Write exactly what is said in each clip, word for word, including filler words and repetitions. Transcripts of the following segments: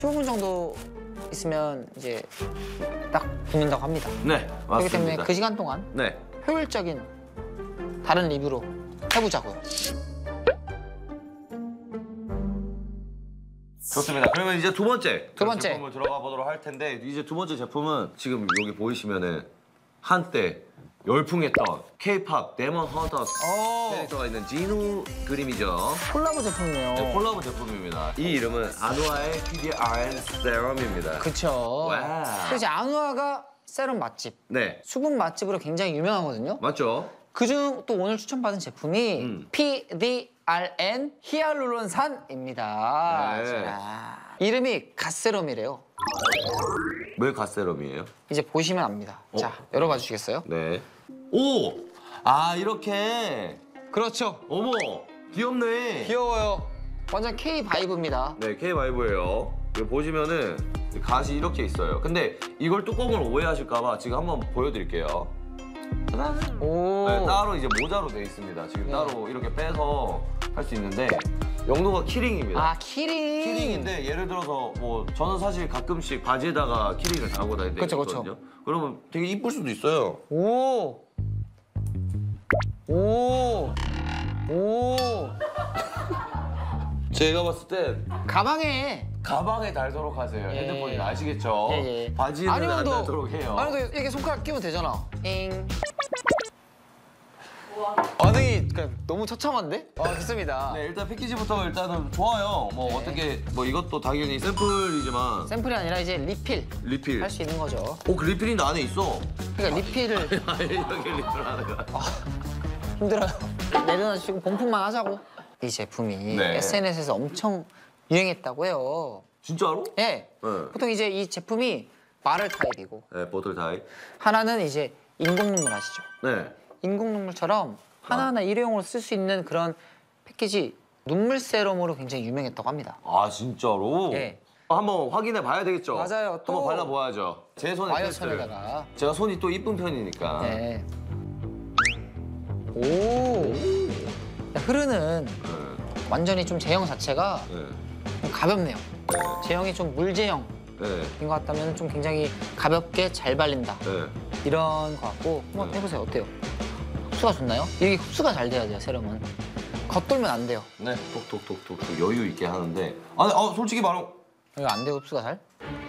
십오 분 정도 있으면 이제 딱 붙는다고 합니다. 네, 맞습니다. 그렇기 때문에 그 시간 동안 네. 효율적인 다른 리뷰로 해보자고요. 좋습니다. 그러면 이제 두 번째 두 번째. 제품을 들어가 보도록 할 텐데 이제 두 번째 제품은 지금 여기 보이시면은 한때 열풍했던 K-팝 데몬 헌터 캐릭터가 있는 진우 그림이죠. 콜라보 제품이네요. 네, 콜라보 제품입니다. 이 이름은 아누아의 피디알엔 세럼입니다. 그쵸. 와. 그래서 아누아가 세럼 맛집, 네, 수분 맛집으로 굉장히 유명하거든요. 맞죠? 그중 또 오늘 추천받은 제품이 음. 피디알엔 히알루론산입니다. 네. 자, 이름이 갓세럼이래요. 왜 갓세럼이에요? 이제 보시면 압니다. 어? 자, 열어봐 주시겠어요? 네. 오! 아, 이렇게. 그렇죠. 어머, 귀엽네. 귀여워요. 완전 K 바이브입니다. 네, K-바이브예요. 여기 보시면은 갓이 이렇게 있어요. 근데 이걸 뚜껑을 오해하실까봐 지금 한번 보여드릴게요. 짜잔! 오. 네, 따로 이제 모자로 돼 있습니다. 지금 네. 따로 이렇게 빼서 할 수 있는데 용도가 키링입니다. 아, 키링. 키링인데 예를 들어서 뭐 저는 사실 가끔씩 바지에다가 키링을 달고 다닐 때가 그쵸, 그쵸. 있거든요. 그러면 되게 이쁠 수도 있어요. 오. 오. 오. 제가 봤을 땐 가방에. 가방에 달도록 하세요. 예. 핸드폰이나 아시겠죠? 예, 예. 바지는 안 아니면도- 달도록 해요. 아니, 근데 이렇게 손가락 끼면 되잖아. 잉. 반응이 그냥 너무 처참한데? 아, 좋습니다. 네, 일단 패키지부터 일단은 좋아요. 뭐 네. 어떻게 뭐 이것도 당연히 샘플이지만 샘플이 아니라 이제 리필 리필. 할 수 있는 거죠. 어, 그 리필인데 안에 있어. 그러니까 리필을 아니, 이렇게 리필하는 거야. 힘들어요. 내려놔주시고 본품만 하자고. 이 제품이 네. 에스엔에스에서 엄청 유행했다고 해요. 진짜로? 예. 네. 보통 이제 이 제품이 마를 타입이고 네, 보틀 타입. 하나는 이제 인공눈물 아시죠? 네. 인공눈물처럼 하나하나 일회용으로 쓸 수 있는 그런 패키지 눈물 세럼으로 굉장히 유명했다고 합니다. 아, 진짜로? 예. 한번 확인해 봐야 되겠죠? 맞아요. 또- 한번 발라보아야죠. 제 손에 와이어 테스트. 천에다가. 제가 손이 또 이쁜 편이니까. 네. 오. 흐르는 네. 완전히 좀 제형 자체가 네. 좀 가볍네요. 제형이 좀 물제형인 네. 것 같다면 좀 굉장히 가볍게 잘 발린다. 네. 이런 것 같고 한번 네. 해보세요. 어때요? 흡수가 좋나요? 이게 흡수가 잘 돼야 돼요, 세럼은. 겉돌면 안 돼요. 네. 톡톡톡톡톡 여유 있게 하는데. 아니, 어, 솔직히 말하면 이거 안 돼요, 흡수가 잘?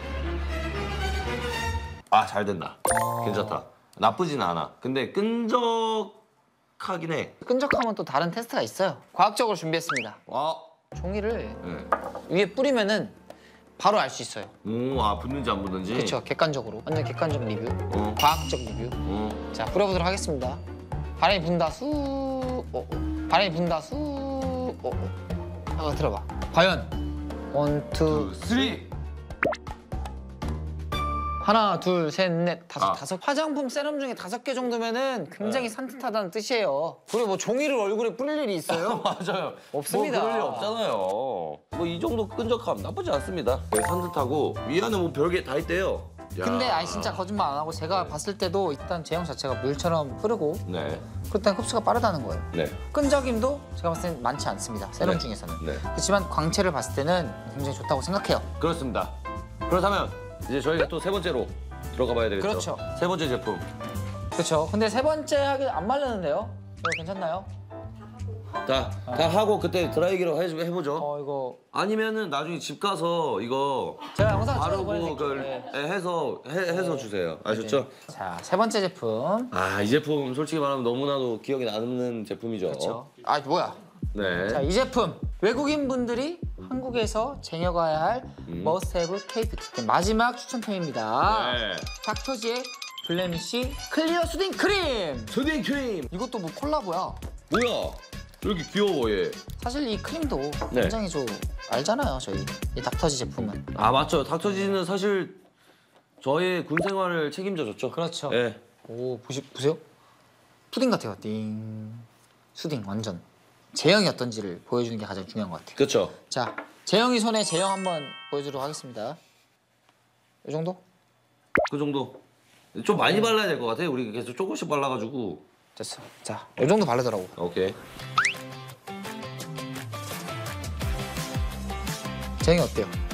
아, 잘 된다. 어. 괜찮다. 나쁘진 않아. 근데 끈적하긴 해. 끈적하면 또 다른 테스트가 있어요. 과학적으로 준비했습니다. 아. 종이를 네. 위에 뿌리면은 바로 알 수 있어요. 오, 아, 붙는지 안 붙는지. 그렇죠, 객관적으로. 완전 객관적 리뷰. 어. 과학적 리뷰. 어. 자, 뿌려보도록 하겠습니다. 바람이 분다 수. 어, 어. 바람이 분다 수. 어, 어. 한번 들어봐. 과연 원, 투, 쓰리. 하나, 둘, 셋, 넷, 다섯, 아. 다섯. 화장품 세럼 중에 다섯 개 정도면은 굉장히 네. 산뜻하다는 뜻이에요. 그리고 뭐 종이를 얼굴에 뿌릴 일이 있어요? 맞아요. 없습니다. 뭐 그럴 일 없잖아요. 뭐 이 정도 끈적함 나쁘지 않습니다. 되게 산뜻하고 위안에 뭐 별게 다 있대요. 야. 근데 아니 진짜 거짓말 안 하고 제가 봤을 때도 일단 제형 자체가 물처럼 흐르고 네. 그렇다면 흡수가 빠르다는 거예요. 네. 끈적임도 제가 봤을 땐 많지 않습니다. 세럼 네. 중에서는. 네. 그렇지만 광채를 봤을 때는 굉장히 좋다고 생각해요. 그렇습니다. 그렇다면 이제 저희가 또 세 번째로 들어가 봐야 되겠죠. 그렇죠. 세 번째 제품. 그렇죠. 근데 세 번째 하기 안 마르는데요? 이거 괜찮나요? 자, 다 하고 그때 드라이기로 해, 해보죠. 어 이거 아니면은 나중에 집 가서 이거 제가 영상 찍어서 바르고 보내드릴게요. 그걸 네. 해서 해, 해서 주세요. 아셨죠? 자, 세 번째 제품. 아, 이 제품 솔직히 말하면 너무나도 기억에 남는 제품이죠. 그렇죠. 아 뭐야? 네. 자, 이 제품 외국인 분들이 한국에서 쟁여가야 할 음. 머스트헤브 K-뷰티 마지막 추천템입니다. 네. 닥터지의 블레미쉬 클리어 수딩 크림. 수딩 크림. 이것도 뭐 콜라보야. 뭐야? 왜 이렇게 귀여워 얘? 사실 이 크림도 네. 굉장히 좀 알잖아요, 저희 이 닥터지 제품은. 아, 맞죠. 닥터지는 사실 저의 군 생활을 책임져줬죠. 그렇죠. 네. 오, 보시, 보세요. 푸딩 같아요. 띵. 수딩 완전. 제형이 어떤지를 보여주는 게 가장 중요한 것 같아요. 그렇죠. 자, 재영이 손에 제형 한번 보여주도록 하겠습니다. 이 정도? 그 정도. 좀 많이 발라야 될 것 같아. 우리 계속 조금씩 발라가지고. 됐어. 자, 이 정도 바르더라고. 오케이. 재영이 어때요?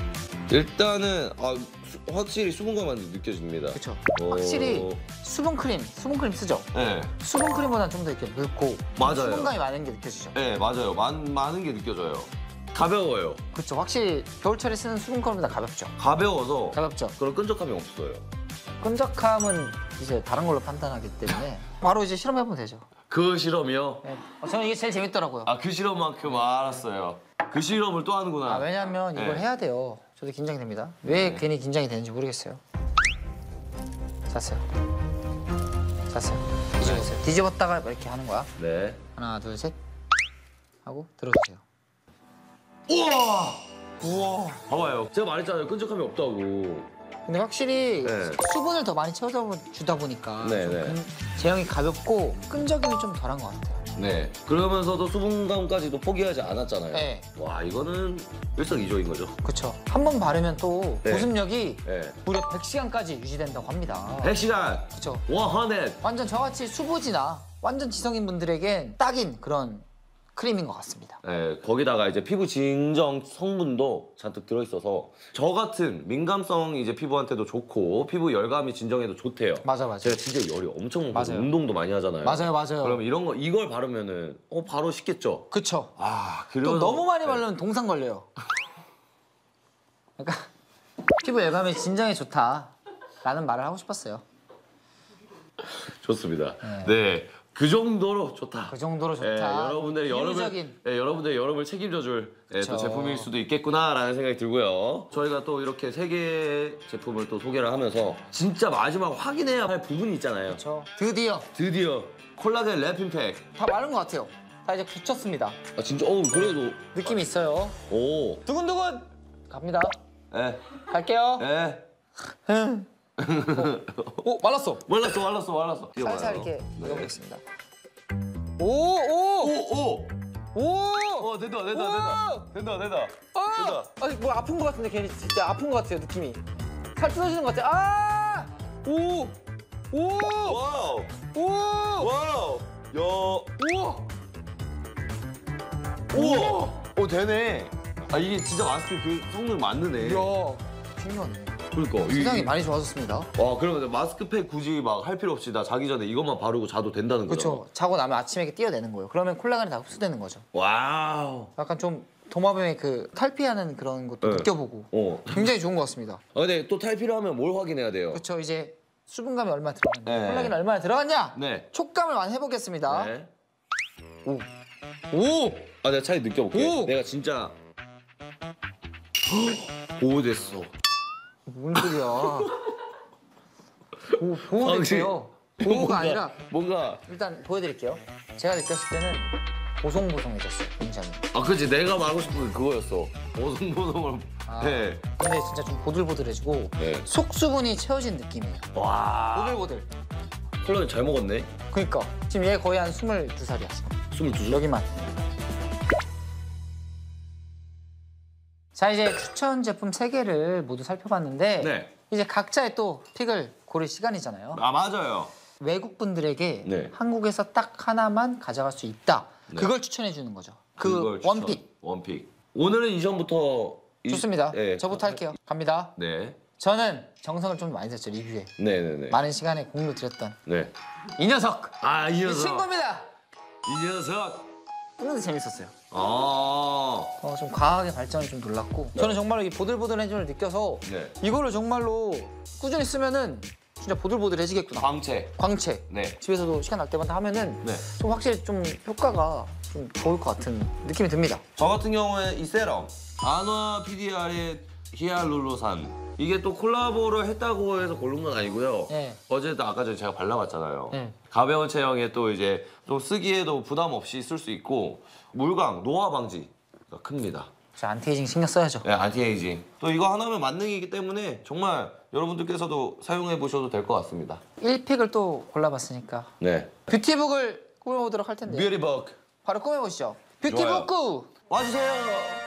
일단은 아, 수, 확실히 수분감만 느껴집니다. 그렇죠. 오. 확실히 수분 크림, 수분 크림 쓰죠. 네, 수분 크림보다는 좀 더 이렇게 묽고 맞아요. 수분감이 많은 게 느껴지죠. 네 맞아요. 많, 많은 게 느껴져요. 가벼워요. 그렇죠. 확실히 겨울철에 쓰는 수분 크림보다 가볍죠. 가벼워서 가볍죠. 그런 끈적함이 없어요. 끈적함은 이제 다른 걸로 판단하기 때문에 바로 이제 실험해보면 되죠. 그 실험이요? 네. 어, 저는 이게 제일 재밌더라고요. 아 그 실험만큼 알았어요. 그 실험을 또 하는구나. 아, 왜냐면 이걸 네. 해야 돼요. 저도 긴장이 됩니다. 왜 네. 괜히 긴장이 되는지 모르겠어요. 잤어요. 잤어요. 뒤집었어요. 뒤집었다가 이렇게 하는 거야. 네. 하나, 둘, 셋 하고 들어주세요. 우와! 우와! 봐봐요. 제가 말했잖아요. 끈적함이 없다고. 근데 확실히 네. 수분을 더 많이 채워서 주다 보니까 네, 좀 네. 근- 제형이 가볍고 끈적임이 좀 덜한 것 같아요. 네. 그러면서도 수분감까지도 포기하지 않았잖아요. 네. 와 이거는 일석이조인 거죠. 그렇죠. 한 번 바르면 또 네. 보습력이 네. 무려 백 시간까지 유지된다고 합니다. 백 시간. 그렇죠. 백. 완전 저같이 수부지나 완전 지성인 분들에겐 딱인 그런 크림인 것 같습니다. 네, 거기다가 이제 피부 진정 성분도 잔뜩 들어있어서 저 같은 민감성 이제 피부한테도 좋고 피부 열감이 진정해도 좋대요. 맞아 맞아. 제가 진짜 열이 엄청 많고 맞아요. 운동도 많이 하잖아요. 맞아요 맞아요. 그러면 이런 거 이걸 바르면은 어 바로 식겠죠. 그쵸. 아 또 그리고 너무 많이 바르면 동상 걸려요. 그러니까 피부 열감이 진정에 좋다라는 말을 하고 싶었어요. 좋습니다. 네. 네. 그 정도로 좋다. 그 정도로 좋다. 네, 여러분들의 여름을 이유적인. 네, 여러분들의 여름을 책임져줄 네, 또 그쵸. 제품일 수도 있겠구나라는 생각이 들고요. 저희가 또 이렇게 세 개의 제품을 또 소개를 하면서 진짜 마지막 확인해야 할 부분이 있잖아요. 그렇죠. 드디어 드디어 콜라겐 랩핑팩. 다 마른 것 같아요. 다 이제 굳혔습니다. 아 진짜 어우 그래도 느낌이 있어요. 오. 두근두근 갑니다. 에. 갈게요. 에. 오 말랐어. 말랐어 말랐어 말랐어. 살살 이렇게 네. 넣어보겠습니다. 오오 오 오. 오. 어 된다 된다 된다 된다 된다. 아! 된다. 아니 뭐 아픈 것 같은데 괜히 진짜 아픈 것 같아요 느낌이. 살 뜯어지는 것 같아. 아! 오! 오! 와우 오! 와우. 야. 오! 우와! 어 되네. 아 이게 진짜 마스크 그 성능 맞느네. 이야 신기하네. 그러니까 이- 세상이 이- 많이 좋아졌습니다. 와 그러면 마스크팩 굳이 막 할 필요 없이 나 자기 전에 이것만 바르고 자도 된다는 거죠. 그렇죠. 자고 나면 아침에 이렇게 띄어내는 거예요. 그러면 콜라겐이 다 흡수되는 거죠. 와우. 약간 좀 도마뱀의 그 탈피하는 그런 것도 네. 느껴보고 어. 굉장히 좋은 것 같습니다. 아 근데 또 탈피를 하면 뭘 확인해야 돼요? 그렇죠. 이제 수분감이 얼마나 들어갔냐, 네. 콜라겐이 얼마나 들어갔냐, 네. 촉감을 많이 해보겠습니다. 네. 오, 오, 아 내가 차이 느껴볼게. 오! 내가 진짜 보호됐어. 뭔 소리야? 보, 보호됐어요. 보호가 뭔가- 아니라 뭔가 일단 보여드릴게요. 제가 느꼈을 때는 보송보송해졌어요, 굉장히. 아 그치 내가 말하고 싶은 게 그거였어. 보송보송을. 아, 네. 근데 진짜 좀 보들보들해지고 네. 속 수분이 채워진 느낌이에요. 와. 보들보들. 콜라겐 잘 먹었네. 그니까 지금 얘 거의 한 스물두 살이야. 스물두 살. 여기만. 자 이제 추천 제품 세 개를 모두 살펴봤는데 네. 이제 각자의 또 픽을 고를 시간이잖아요. 아 맞아요. 외국 분들에게 네. 한국에서 딱 하나만 가져갈 수 있다. 네. 그걸 추천해 주는 거죠. 그걸 그 추천. 원픽. 원픽. 오늘은 이전부터 이- 좋습니다. 네. 저부터 할게요. 갑니다. 네. 저는 정성을 좀 많이 썼죠 리뷰에. 네네네. 많은 시간에 공로 들였던 네. 이 녀석. 아 이 이 녀석. 친구입니다. 이 녀석. 근데 재밌었어요. 아. 어, 좀 과학의 발전이 좀 놀랐고 저는 정말로 이 보들보들해짐을 느껴서 네. 이거를 정말로 꾸준히 쓰면은 진짜 보들보들해지겠구나. 광채. 광채. 네. 집에서도 시간 날 때마다 하면은 네. 좀 확실히 좀 효과가 좀 좋을 것 같은 느낌이 듭니다. 저 같은 경우에 이 세럼 아노아 피디알의 히알루로산 이게 또 콜라보를 했다고 해서 고른 건 아니고요. 네. 어제도 아까 전에 제가 발라봤잖아요. 네. 가벼운 체형에 또 이제 좀 쓰기에도 부담 없이 쓸 수 있고 물광, 노화 방지가 큽니다. 저 안티에이징 신경 써야죠. 네, 안티에이징. 또 이거 하나면 만능이기 때문에 정말 여러분들께서도 사용해 보셔도 될 것 같습니다. 일 픽을 또 골라봤으니까 네. 뷰티북을 꾸며보도록 할 텐데 뷰티북 바로 꾸며보시죠. 좋아요. 뷰티북 꾸! 와주세요.